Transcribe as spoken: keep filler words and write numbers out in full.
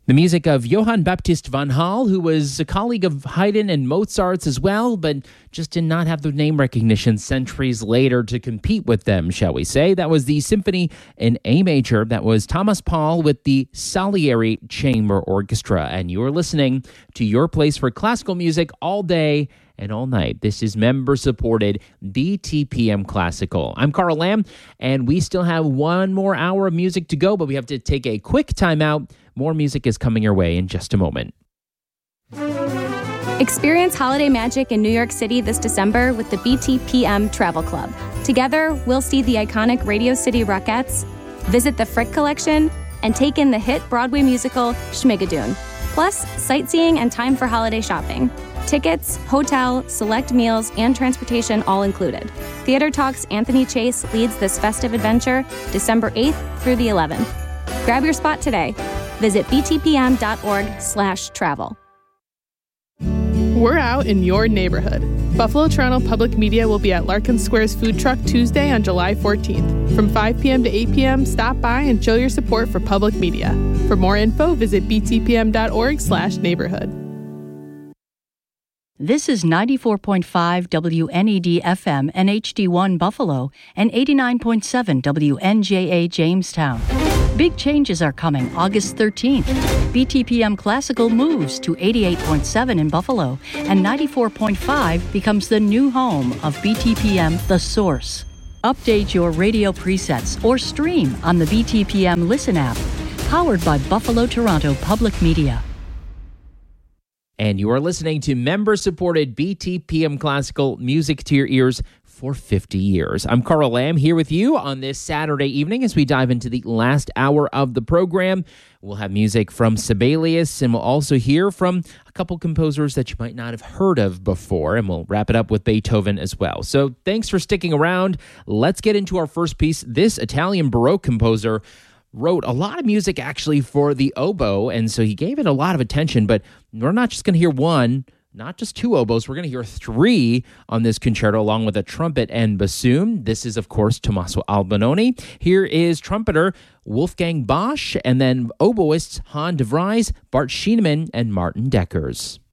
The music of Johann Baptist van Hal, who was a colleague of Haydn and Mozart's as well, but just did not have the name recognition centuries later to compete with them, shall we say. That was the Symphony in A major. That was Thomas Paul with the Salieri Chamber Orchestra. And you're listening to your place for classical music all day and all night. This is member-supported B T P M Classical. I'm Carl Lamb, and we still have one more hour of music to go, but we have to take a quick time out. More music is coming your way in just a moment. Experience holiday magic in New York City this December with the B T P M Travel Club. Together, we'll see the iconic Radio City Rockettes, visit the Frick Collection, and take in the hit Broadway musical Schmigadoon. Plus, sightseeing and time for holiday shopping. Tickets, hotel, select meals, and transportation all included. Theater Talk's Anthony Chase leads this festive adventure December eighth through the eleventh. Grab your spot today. Visit btpm.org slash travel. We're out in your neighborhood. Buffalo Toronto Public Media will be at Larkin Square's food truck Tuesday on July fourteenth. From five p.m. to eight p.m., stop by and show your support for public media. For more info, visit btpm.org slash neighborhood. This is ninety-four point five W N E D F M N H D one Buffalo and eighty-nine point seven W N J A Jamestown. Big changes are coming August thirteenth. B T P M Classical moves to eighty-eight point seven in Buffalo, and ninety-four point five becomes the new home of B T P M The Source. Update your radio presets or stream on the B T P M Listen app, powered by Buffalo Toronto Public Media. And you are listening to member-supported B T P M Classical music to your ears for fifty years. I'm Carl Lamb here with you on this Saturday evening as we dive into the last hour of the program. We'll have music from Sibelius, and we'll also hear from a couple composers that you might not have heard of before, and we'll wrap it up with Beethoven as well. So thanks for sticking around. Let's get into our first piece. This Italian Baroque composer wrote a lot of music actually for the oboe, and so he gave it a lot of attention, but we're not just going to hear one, not just two oboes, we're going to hear three on this concerto along with a trumpet and bassoon. This is, of course, Tommaso Albinoni. Here is trumpeter Wolfgang Bosch, and then oboists Han de Vries, Bart Schienemann, and Martin Deckers.